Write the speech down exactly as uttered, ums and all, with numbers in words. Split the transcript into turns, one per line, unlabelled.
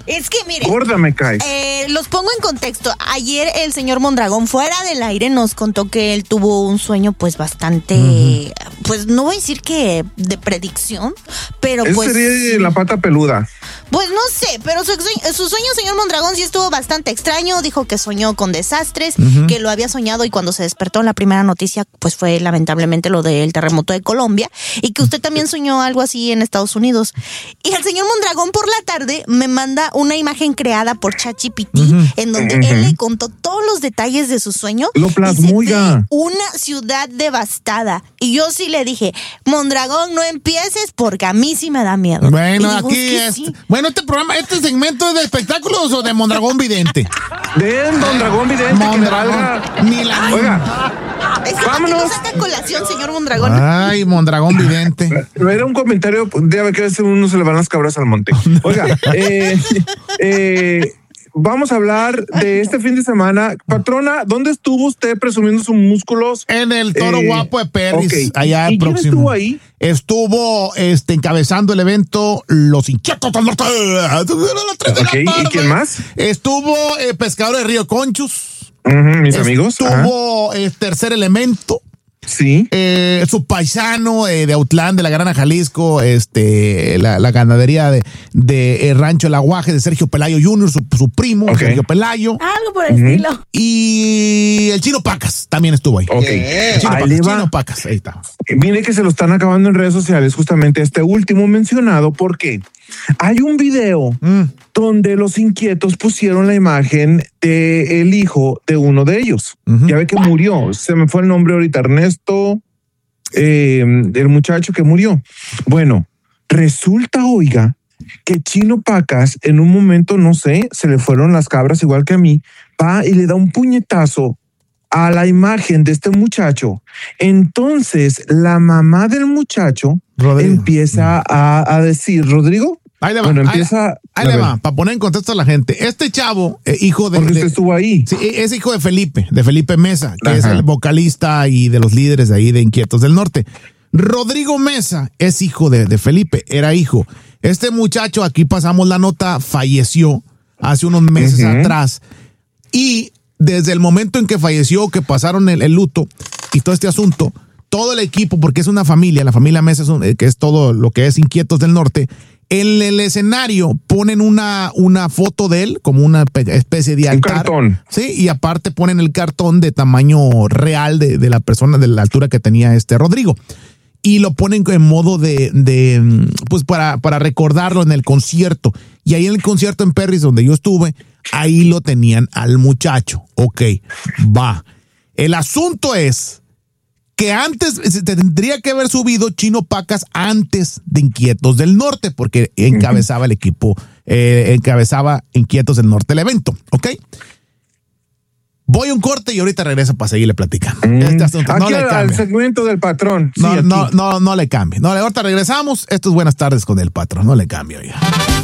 Es que, miren.
Gorda me caes.
Eh, los pongo en contexto. Ayer el señor Mondragón, fuera del aire, nos contó que él tuvo un sueño, pues, bastante. Uh-huh. Pues no voy a decir que de predicción, pero
Ese
pues.
sería la pata peluda.
Pues no sé, pero su, su sueño, señor Mondragón, sí estuvo bastante extraño. Dijo que soñó con desastres, uh-huh. que lo había soñado y cuando se despertó en la primera noticia, pues fue lamentablemente lo del terremoto de Colombia y que usted también soñó algo así en Estados Unidos. Y el señor Mondragón por la tarde me manda una imagen creada por ChatGPT uh-huh. en donde uh-huh. él le contó todos los detalles de su sueño.
Lo plasmó,
y se ve una ciudad devastada. Y yo sí le dije, Mondragón, no empieces porque a mí sí me da miedo.
Bueno,
digo,
aquí
es
es.
Sí.
Bueno, este programa, este segmento es de espectáculos o de Mondragón Vidente.
De Mondragón Vidente.
Mondragón. Ni la.
Oiga.
Es que vámonos. No saca colación, señor Mondragón.
Ay, Mondragón Vidente.
Era un comentario, de que a veces uno se le van las cabras al monte. Oiga, eh, eh, vamos a hablar de este fin de semana. Patrona, ¿dónde estuvo usted presumiendo sus músculos?
En el Toro eh, Guapo de Perris, okay. allá
¿Y
próximo.
quién estuvo ahí?
Estuvo este, encabezando el evento Los Inquietos del Norte.
Okay. ¿Y quién más?
Estuvo eh, Pescador de Río Conchos.
Uh-huh, mis amigos.
Estuvo eh, Tercer Elemento.
Sí.
Eh, su paisano eh, de Autlán, de la Grana Jalisco, este, la, la ganadería de, de eh, Rancho El Aguaje de Sergio Pelayo junior, su, su primo, okay. Sergio Pelayo.
Algo por el uh-huh. estilo.
Y el Chino Pacas también estuvo ahí.
Ok.
El Chino, Pacas, Chino Pacas, ahí está.
Mire que se lo están acabando en redes sociales justamente este último mencionado, porque hay un video mm. donde los inquietos pusieron la imagen de el hijo de uno de ellos. Uh-huh. Ya ve que murió. Se me fue el nombre ahorita. Ernesto, eh, el muchacho que murió. Bueno, resulta, oiga, que Chino Pacas en un momento, no sé, se le fueron las cabras igual que a mí, va y le da un puñetazo a la imagen de este muchacho. Entonces, la mamá del muchacho Rodrigo. empieza a, a decir, ¿Rodrigo?
Ahí le va,
bueno,
ahí,
empieza,
ahí le va, para poner en contexto a la gente. Este chavo, eh, hijo de...
Porque
de,
usted estuvo ahí.
Sí, es hijo de Felipe, de Felipe Mesa, que
Ajá.
es el vocalista y de los líderes de ahí de Inquietos del Norte. Rodrigo Mesa es hijo de, de Felipe, era hijo. Este muchacho, aquí pasamos la nota, falleció hace unos meses uh-huh. atrás. Y desde el momento en que falleció, que pasaron el, el luto y todo este asunto, todo el equipo, porque es una familia, la familia Mesa, es un, que es todo lo que es Inquietos del Norte, en el escenario ponen una, una foto de él, como una especie de altar.
Un cartón.
Sí, y aparte ponen el cartón de tamaño real de, de la persona, de la altura que tenía este Rodrigo. Y lo ponen en modo de, de pues para, para recordarlo en el concierto. Y ahí en el concierto en Perris, donde yo estuve, ahí lo tenían al muchacho. Ok, va. El asunto es que antes se tendría que haber subido Chino Pacas antes de Inquietos del Norte, porque encabezaba el equipo, eh, encabezaba Inquietos del Norte el evento, ¿ok? Voy a un corte y ahorita regreso para seguirle platicando.
Mm.
Este asunto, no
aquí
le cambie.
El segmento del patrón.
No,
sí,
no, no, no le cambie. No, ahorita regresamos. Esto es Buenas Tardes con el Patrón. No le cambie, oiga.